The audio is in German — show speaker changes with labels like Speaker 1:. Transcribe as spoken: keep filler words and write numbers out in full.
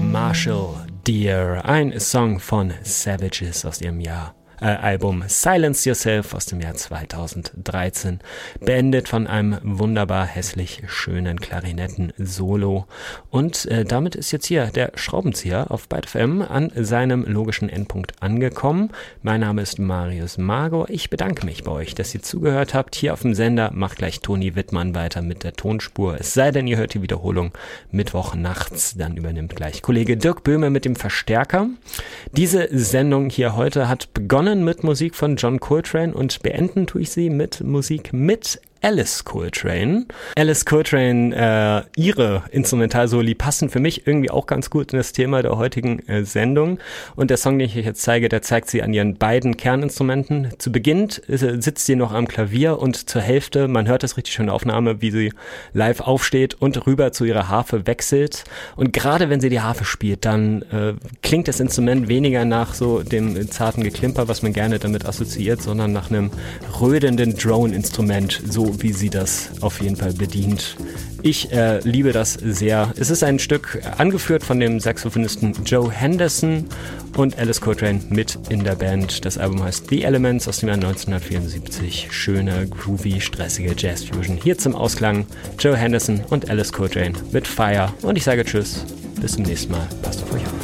Speaker 1: Marshall Deer, ein Song von Savages aus ihrem Jahr. Äh, Album Silence Yourself aus dem Jahr zweitausenddreizehn, beendet von einem wunderbar hässlich schönen Klarinetten-Solo. Und äh, damit ist jetzt hier der Schraubenzieher auf Byte F M an seinem logischen Endpunkt angekommen. Mein Name ist Marius Margot. Ich bedanke mich bei euch, dass ihr zugehört habt. Hier auf dem Sender macht gleich Toni Wittmann weiter mit der Tonspur. Es sei denn, ihr hört die Wiederholung Mittwoch nachts. Dann übernimmt gleich Kollege Dirk Böhme mit dem Verstärker. Diese Sendung hier heute hat begonnen mit Musik von John Coltrane und beenden tue ich sie mit Musik mit Alice Coltrane. Alice Coltrane, äh, ihre Instrumentalsoli passen für mich irgendwie auch ganz gut in das Thema der heutigen äh, Sendung. Und der Song, den ich euch jetzt zeige, der zeigt sie an ihren beiden Kerninstrumenten. Zu Beginn äh, sitzt sie noch am Klavier und zur Hälfte, man hört das richtig schön in der Aufnahme, wie sie live aufsteht und rüber zu ihrer Harfe wechselt. Und gerade wenn sie die Harfe spielt, dann äh, klingt das Instrument weniger nach so dem zarten Geklimper, was man gerne damit assoziiert, sondern nach einem rödenden Drone-Instrument, so wie sie das auf jeden Fall bedient. Ich äh, liebe das sehr. Es ist ein Stück angeführt von dem Saxophonisten Joe Henderson und Alice Coltrane mit in der Band. Das Album heißt The Elements aus dem Jahr neunzehnhundertvierundsiebzig. Schöne, groovy, stressige Jazz-Fusion. Hier zum Ausklang Joe Henderson und Alice Coltrane mit Fire. Und ich sage Tschüss, bis zum nächsten Mal. Passt auf euch auf.